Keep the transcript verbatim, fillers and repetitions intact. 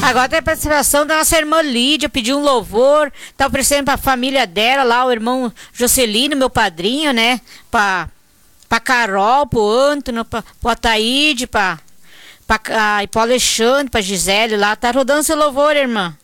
Agora tem a participação da nossa irmã Lídia, pediu um louvor, tá oferecendo pra família dela lá, o irmão Jocelino, meu padrinho, né? Pra, pra Carol, pro Antônio, pra, pro Ataíde, pra, pra, ah, e pro Alexandre, pra Gisele lá. Tá rodando seu louvor, irmã.